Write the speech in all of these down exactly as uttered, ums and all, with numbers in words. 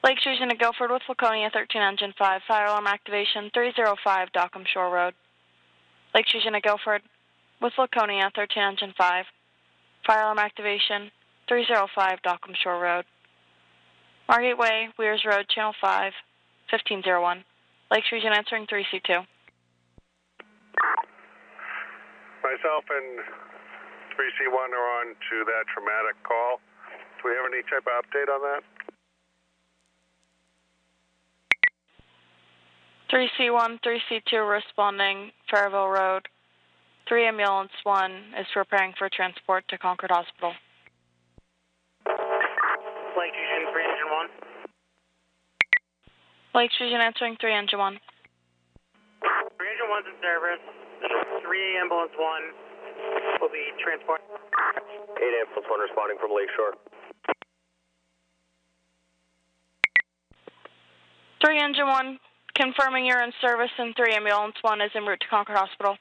Lake Station to Guilford with Laconia, thirteen Engine five. Fire alarm activation, three oh five Dockham Shore Road. Lake Station to Guilford with Laconia, thirteen Engine five. Fire alarm activation, three oh five Dockham Shore Road. Margate Way, Weirs Road, Channel five, fifteen oh one. Lake Region answering three C two. Myself and three C one are on to that traumatic call. Do we have any type of update on that? three C one, three C two responding, Fairville Road. three Ambulance one is preparing for transport to Concord Hospital. Lake Region, three Engine one. Lake Region answering three Engine one. three Engine one's in service. three Ambulance one will be transported. eight Ambulance one responding from Lakeshore. three Engine one confirming you're in service, and three Ambulance one is en route to Concord Hospital.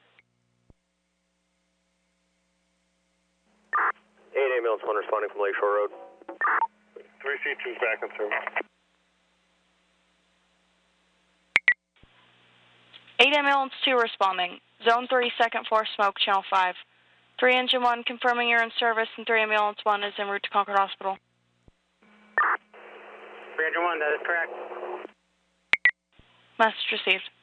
eight Ambulance one responding from Lakeshore Road. three C two is back in service. eight Ambulance two responding. Zone three, second floor, smoke, Channel five. three Engine one confirming you're in service, and three Ambulance one is en route to Concord Hospital. three Engine one, that is correct. Message received.